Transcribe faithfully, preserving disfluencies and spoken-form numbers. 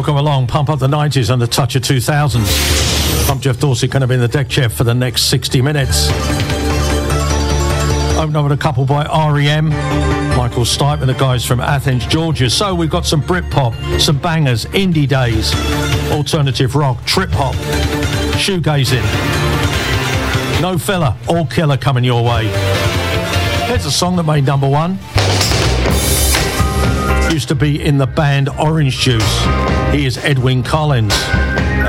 welcome along. Pump up the nineties and the touch of two thousands. I'm Jeff Dorsey, going to be in the deck chair for the next sixty minutes. Open up with a couple by R E M, Michael Stipe and the guys from Athens, Georgia. So we've got some Britpop, some bangers, indie days, alternative rock, trip hop, shoegazing. No filler, all killer coming your way. Here's a song that made number one. Used to be in the band Orange Juice. He is Edwyn Collins.